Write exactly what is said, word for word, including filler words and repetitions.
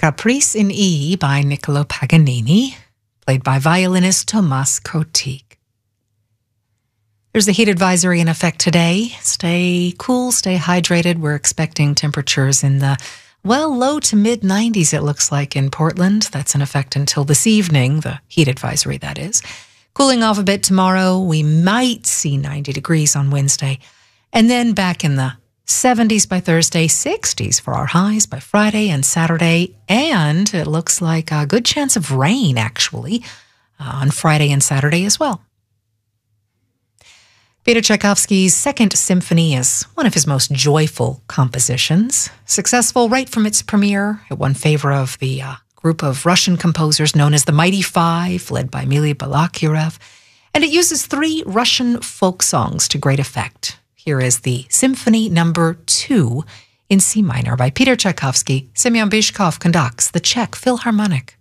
Caprice in E by Niccolo Paganini, played by violinist Tomas Kotik. There's a heat advisory in effect today. Stay cool, stay hydrated. We're expecting temperatures in the, well, low to mid nineties, it looks like, in Portland. That's in effect until this evening, the heat advisory, that is. Cooling off a bit tomorrow. We might see ninety degrees on Wednesday. And then back in the seventies by Thursday, sixties for our highs by Friday and Saturday. And it looks like a good chance of rain, actually, uh, on Friday and Saturday as well. Peter Tchaikovsky's Second Symphony is one of his most joyful compositions. Successful right from its premiere, it won favor of the uh, group of Russian composers known as the Mighty Five, led by Mily Balakirev, and it uses three Russian folk songs to great effect. Here is the Symphony Number Two in C minor by Peter Tchaikovsky. Semyon Bychkov conducts the Czech Philharmonic.